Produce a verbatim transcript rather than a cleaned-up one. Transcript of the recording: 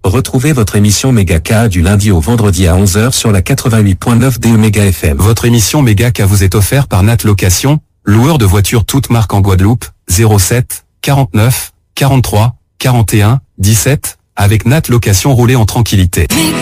Retrouvez votre émission Megaka du lundi au vendredi à onze heures sur la quatre-vingt-huit point neuf D E Méga F M. Votre émission Megaka vous est offerte par Nat Location, loueur de voitures toutes marques en Guadeloupe, zéro sept, quarante-neuf, quarante-trois, quarante et un, dix-sept, avec Nat Location, roulez en tranquillité.